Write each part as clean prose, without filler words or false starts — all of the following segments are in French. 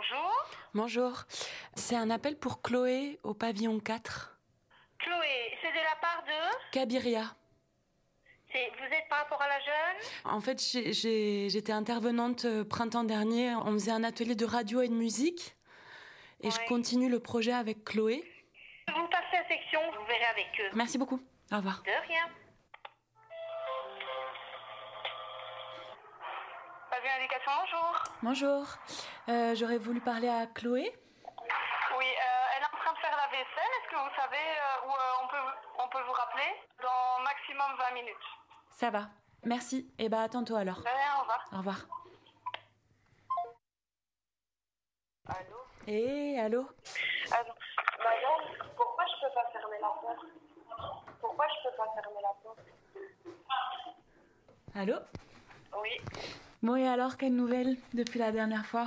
Bonjour. Bonjour, c'est un appel pour Chloé au pavillon 4. Chloé, c'est de la part de... Cabiria. Vous êtes par rapport à la jeune? En fait, j'étais intervenante printemps dernier. On faisait un atelier de radio et de musique. Et Ouais. je continue le projet avec Chloé. Vous passez à section, vous verrez avec eux. Merci beaucoup. Au revoir. De rien. Pavillon éducation, bonjour. Bonjour. J'aurais voulu parler à Chloé. Oui, elle est en train de faire la vaisselle. Est-ce que vous savez où on peut vous rappeler? Dans maximum 20 minutes. Ça va. Merci. Et à tantôt alors. De rien, au revoir. Au revoir. Allô? Allô? Allô. Madame, pourquoi je peux pas fermer la porte? Pourquoi je peux pas fermer la porte? Allô? Oui. Bon, et alors, quelle nouvelle depuis la dernière fois?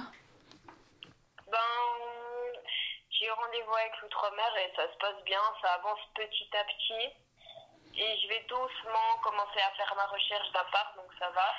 J'ai eu rendez-vous avec l'outre-mer et ça se passe bien, ça avance petit à petit. Et je vais doucement commencer à faire ma recherche d'appart, donc ça va.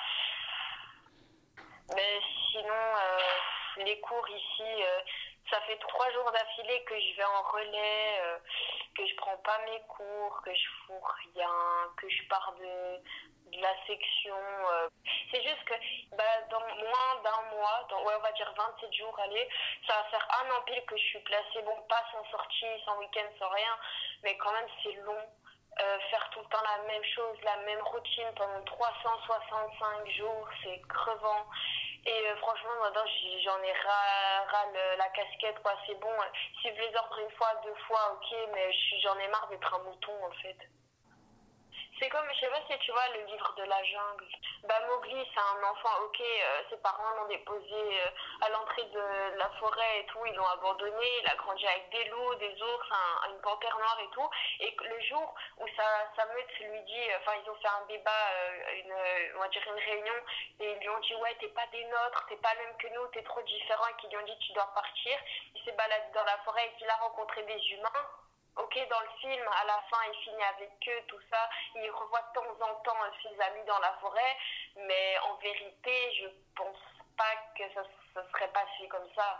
Mais sinon, les cours ici, ça fait 3 jours d'affilée que je vais en relais, que je prends pas mes cours, que je fous rien, que je pars de la section. C'est juste que dans moins d'un mois, on va dire 27 jours, allez, ça va faire 1 an pile que je suis placée, bon, pas sans sortie, sans week-end, sans rien, mais quand même c'est long. Faire tout le temps la même chose, la même routine pendant 365 jours, c'est crevant. Et franchement, maintenant, j'en ai ras la casquette, quoi. C'est bon, suivre les ordres 1 fois, 2 fois, ok, mais j'en ai marre d'être un mouton, en fait. C'est comme, je sais pas si tu vois le livre de la jungle. Mowgli, c'est un enfant, ok, ses parents l'ont déposé à l'entrée de la forêt et tout, ils l'ont abandonné, il a grandi avec des loups, des ours, une panthère noire et tout. Et le jour où sa meute lui dit, ils ont fait un débat, on va dire une réunion, et ils lui ont dit, ouais, t'es pas des nôtres, t'es pas le même que nous, t'es trop différent, et qu'ils lui ont dit, tu dois partir. Il s'est baladé dans la forêt et qu'il a rencontré des humains. Ok, dans le film, à la fin, il finit avec eux, tout ça. Il revoit de temps en temps ses amis dans la forêt. Mais en vérité, je pense pas que ça serait passé comme ça.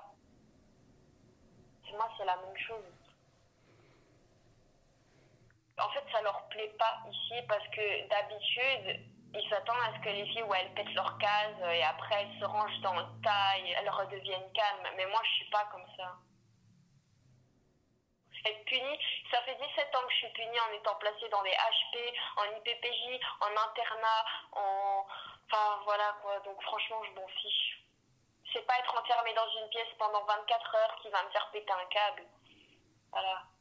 Moi, c'est la même chose. En fait, ça leur plaît pas ici parce que d'habitude, ils s'attendent à ce que les filles, elles pètent leur case et après, elles se rangent dans le tas et elles redeviennent calmes. Mais moi, je suis pas comme ça. Être punie, ça fait 17 ans que je suis punie en étant placée dans les HP, en IPPJ, en internat, enfin voilà quoi, donc franchement je m'en fiche. C'est pas être enfermée dans une pièce pendant 24 heures qui va me faire péter un câble. Voilà.